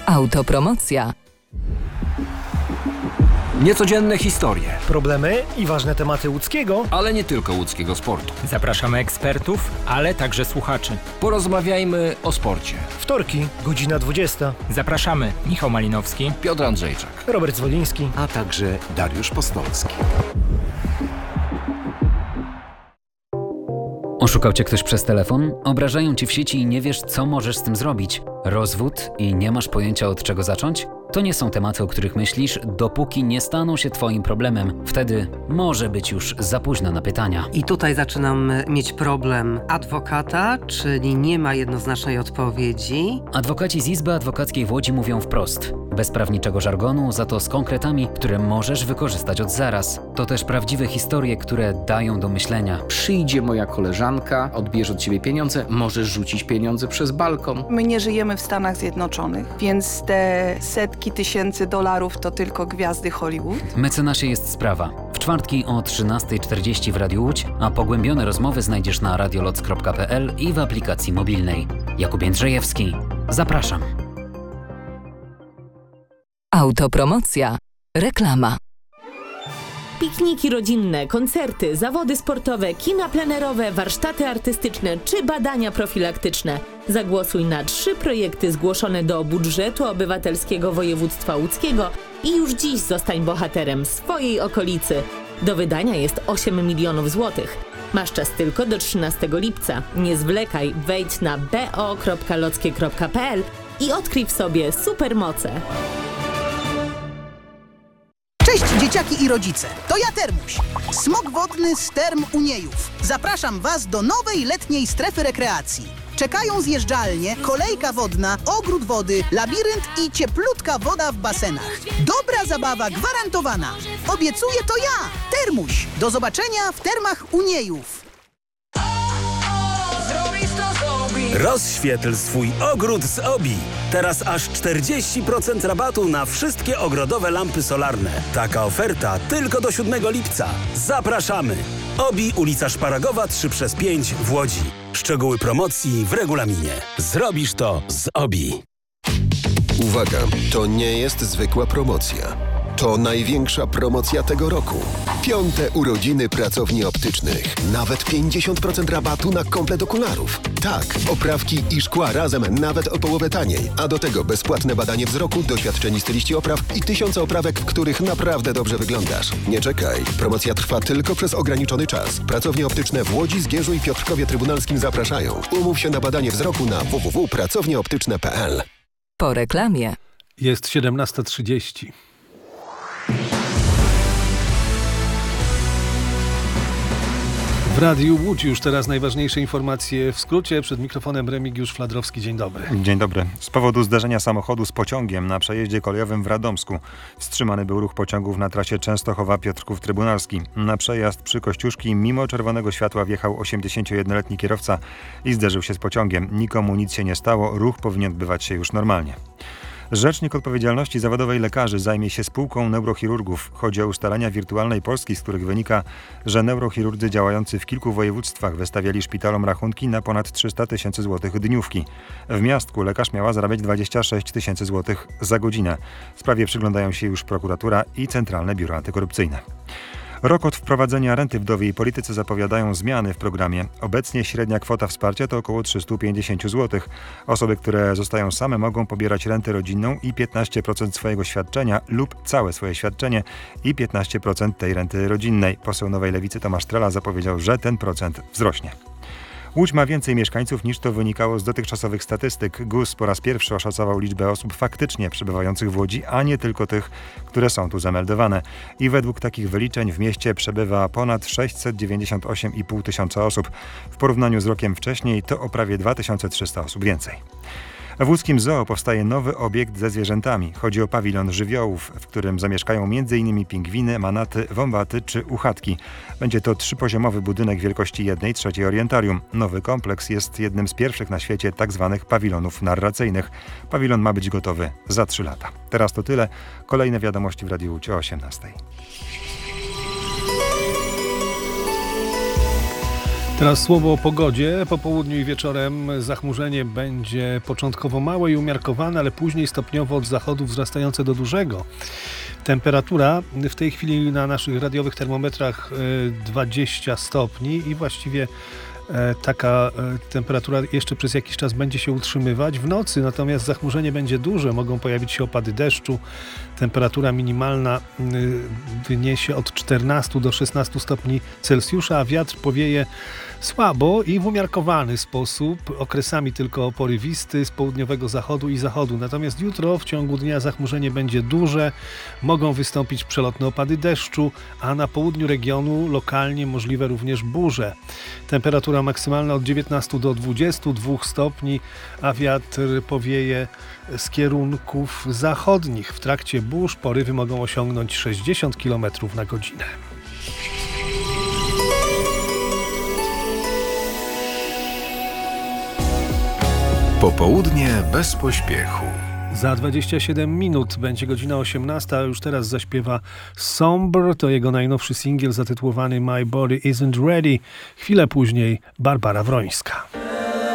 Autopromocja. Niecodzienne historie, problemy i ważne tematy łódzkiego, ale nie tylko łódzkiego sportu. Zapraszamy ekspertów, ale także słuchaczy. Porozmawiajmy o sporcie. Wtorki, godzina 20. Zapraszamy Michał Malinowski, Piotr Andrzejczak, Robert Zwoliński, a także Dariusz Postolski. Oszukał cię ktoś przez telefon? Obrażają cię w sieci i nie wiesz, co możesz z tym zrobić? Rozwód i nie masz pojęcia, od czego zacząć? To nie są tematy, o których myślisz, dopóki nie staną się twoim problemem. Wtedy może być już za późno na pytania. I tutaj zaczynam mieć problem adwokata, czyli nie ma jednoznacznej odpowiedzi. Adwokaci z Izby Adwokackiej w Łodzi mówią wprost. Bez prawniczego żargonu, za to z konkretami, które możesz wykorzystać od zaraz. To też prawdziwe historie, które dają do myślenia. Przyjdzie moja koleżanka, odbierze od ciebie pieniądze, możesz rzucić pieniądze przez balkon. My nie żyjemy w Stanach Zjednoczonych, więc te setki tysięcy dolarów to tylko gwiazdy Hollywood. Mecenasie jest sprawa. W czwartki o 13:40 w Radiu Łódź, a pogłębione rozmowy znajdziesz na radioloc.pl i w aplikacji mobilnej. Jakub Jędrzejewski. Zapraszam. Autopromocja. Reklama. Pikniki rodzinne, koncerty, zawody sportowe, kina plenerowe, warsztaty artystyczne czy badania profilaktyczne. Zagłosuj na 3 projekty zgłoszone do budżetu obywatelskiego województwa łódzkiego i już dziś zostań bohaterem swojej okolicy. Do wydania jest 8 milionów złotych. Masz czas tylko do 13 lipca. Nie zwlekaj, wejdź na bo.lockie.pl i odkryj w sobie supermoce. Cześć dzieciaki i rodzice, to ja Termuś, smok wodny z Term Uniejów. Zapraszam Was do nowej letniej strefy rekreacji. Czekają zjeżdżalnie, kolejka wodna, ogród wody, labirynt i cieplutka woda w basenach. Dobra zabawa gwarantowana. Obiecuję to ja, Termuś. Do zobaczenia w Termach Uniejów. Rozświetl swój ogród z OBI. Teraz aż 40% rabatu na wszystkie ogrodowe lampy solarne. Taka oferta tylko do 7 lipca. Zapraszamy! OBI, ulica Szparagowa 3/5 w Łodzi. Szczegóły promocji w regulaminie. Zrobisz to z OBI. Uwaga, to nie jest zwykła promocja. To największa promocja tego roku. 5. urodziny pracowni optycznych. Nawet 50% rabatu na komplet okularów. Tak, oprawki i szkła razem nawet o połowę taniej. A do tego bezpłatne badanie wzroku, doświadczeni styliści opraw i 1000 oprawek, w których naprawdę dobrze wyglądasz. Nie czekaj. Promocja trwa tylko przez ograniczony czas. Pracownie optyczne w Łodzi, Zgierzu i Piotrkowie Trybunalskim zapraszają. Umów się na badanie wzroku na www.pracownieoptyczne.pl. Po reklamie. Jest 17:30. W Radiu Łódź już teraz najważniejsze informacje w skrócie. Przed mikrofonem Remigiusz Fladrowski. Dzień dobry. Dzień dobry. Z powodu zdarzenia samochodu z pociągiem na przejeździe kolejowym w Radomsku wstrzymany był ruch pociągów na trasie Częstochowa-Piotrków Trybunalski. Na przejazd przy Kościuszki mimo czerwonego światła wjechał 81-letni kierowca i zderzył się z pociągiem. Nikomu nic się nie stało. Ruch powinien odbywać się już normalnie. Rzecznik Odpowiedzialności Zawodowej Lekarzy zajmie się spółką neurochirurgów. Chodzi o ustalenia wirtualnej Polski, z których wynika, że neurochirurdzy działający w kilku województwach wystawiali szpitalom rachunki na ponad 300 000 złotych dniówki. W Miastku lekarz miała zarabiać 26 000 złotych za godzinę. Sprawie przyglądają się już prokuratura i Centralne Biuro Antykorupcyjne. Rok od wprowadzenia renty wdowiej politycy zapowiadają zmiany w programie. Obecnie średnia kwota wsparcia to około 350 zł. Osoby, które zostają same, mogą pobierać rentę rodzinną i 15% swojego świadczenia lub całe swoje świadczenie i 15% tej renty rodzinnej. Poseł Nowej Lewicy Tomasz Trela zapowiedział, że ten procent wzrośnie. Łódź ma więcej mieszkańców niż to wynikało z dotychczasowych statystyk. GUS po raz pierwszy oszacował liczbę osób faktycznie przebywających w Łodzi, a nie tylko tych, które są tu zameldowane. I według takich wyliczeń w mieście przebywa ponad 698,5 tysiąca osób. W porównaniu z rokiem wcześniej to o prawie 2300 osób więcej. W łódzkim zoo powstaje nowy obiekt ze zwierzętami. Chodzi o pawilon żywiołów, w którym zamieszkają m.in. pingwiny, manaty, wąbaty czy uchatki. Będzie to 3-poziomowy budynek wielkości 1/3 orientarium. Nowy kompleks jest jednym z pierwszych na świecie tzw. pawilonów narracyjnych. Pawilon ma być gotowy za 3 lata. Teraz to tyle. Kolejne wiadomości w Radiu Łódź o 18:00. Teraz słowo o pogodzie. Po południu i wieczorem zachmurzenie będzie początkowo małe i umiarkowane, ale później stopniowo od zachodu wzrastające do dużego. Temperatura w tej chwili na naszych radiowych termometrach 20 stopni i właściwie taka temperatura jeszcze przez jakiś czas będzie się utrzymywać. W nocy natomiast zachmurzenie będzie duże, mogą pojawić się opady deszczu. Temperatura minimalna wyniesie od 14 do 16 stopni Celsjusza, a wiatr powieje słabo i w umiarkowany sposób, okresami tylko porywisty z południowego zachodu i zachodu. Natomiast jutro w ciągu dnia zachmurzenie będzie duże, mogą wystąpić przelotne opady deszczu, a na południu regionu lokalnie możliwe również burze. Temperatura maksymalna od 19 do 22 stopni, a wiatr powieje z kierunków zachodnich. W trakcie burz porywy mogą osiągnąć 60 km na godzinę. Popołudnie bez pośpiechu. Za 27 minut będzie godzina 18, a już teraz zaśpiewa Somber, to jego najnowszy singiel zatytułowany My Body Isn't Ready. Chwilę później Barbara Wrońska.